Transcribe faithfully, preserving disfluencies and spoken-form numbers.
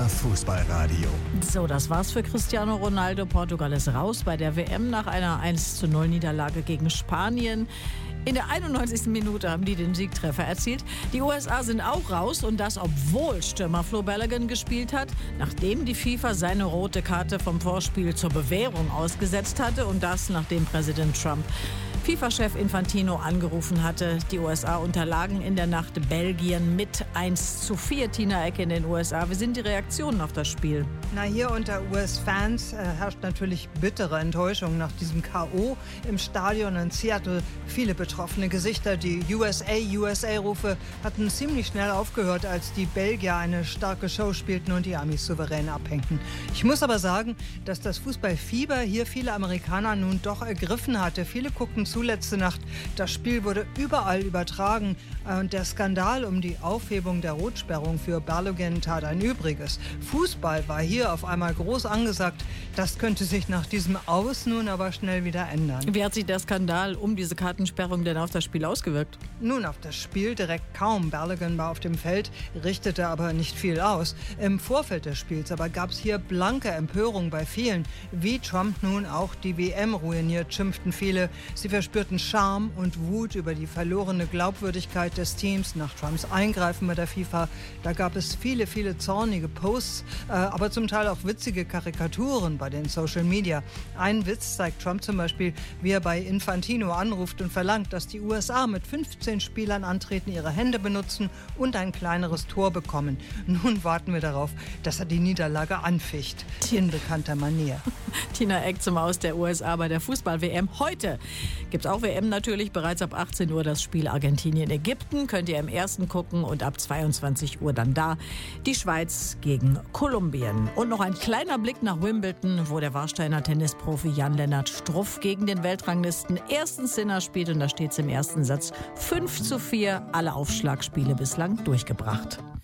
Fußballradio. So, das war's für Cristiano Ronaldo. Portugal ist raus bei der W M nach einer eins zu null Niederlage gegen Spanien. In der einundneunzigsten Minute haben die den Siegtreffer erzielt. Die U S A sind auch raus und das, obwohl Stürmer Flo Balogun gespielt hat, nachdem die FIFA seine rote Karte vom Vorspiel zur Bewährung ausgesetzt hatte und das, nachdem Präsident Trump FIFA-Chef Infantino angerufen hatte. Die U S A unterlagen in der Nacht Belgien mit eins zu vier. Tina Ecke in den U S A. Wie sind die Reaktionen auf das Spiel? Na, hier unter U S-Fans äh, herrscht natürlich bittere Enttäuschung nach diesem K O im Stadion in Seattle. Viele betroffene Gesichter, die U S A, U S A-Rufe hatten ziemlich schnell aufgehört, als die Belgier eine starke Show spielten und die Amis souverän abhängten. Ich muss aber sagen, dass das Fußballfieber hier viele Amerikaner nun doch ergriffen hatte. Viele guckten zu letzte Nacht. Das Spiel wurde überall übertragen und der Skandal um die Aufhebung der Rotsperrung für Balogun tat ein Übriges. Fußball war hier auf einmal groß angesagt. Das könnte sich nach diesem Aus nun aber schnell wieder ändern. Wie hat sich der Skandal um diese Kartensperrung denn auf das Spiel ausgewirkt? Nun, auf das Spiel direkt kaum. Balogun war auf dem Feld, richtete aber nicht viel aus. Im Vorfeld des Spiels aber gab es hier blanke Empörung bei vielen. Wie Trump nun auch die W M ruiniert, schimpften viele. Sie verspürten Scham und Wut über die verlorene Glaubwürdigkeit des Teams nach Trumps Eingreifen bei der FIFA. Da gab es viele, viele zornige Posts, äh, aber zum Teil auch witzige Karikaturen bei den Social Media. Ein Witz zeigt Trump zum Beispiel, wie er bei Infantino anruft und verlangt, dass die U S A mit fünfzehn Spielern antreten, ihre Hände benutzen und ein kleineres Tor bekommen. Nun warten wir darauf, dass er die Niederlage anficht, in bekannter Manier. Tina Eck zum Aus der U S A bei der Fußball-W M. Heute gibt es auch W M natürlich, bereits ab achtzehn Uhr das Spiel Argentinien-Ägypten. Könnt ihr im ersten gucken und ab zweiundzwanzig Uhr dann da die Schweiz gegen Kolumbien. Und noch ein kleiner Blick nach Wimbledon, wo der Warsteiner Tennisprofi Jan-Lennart Struff gegen den Weltranglisten ersten Sinner spielt. Und da steht es im ersten Satz fünf zu vier. Alle Aufschlagspiele bislang durchgebracht.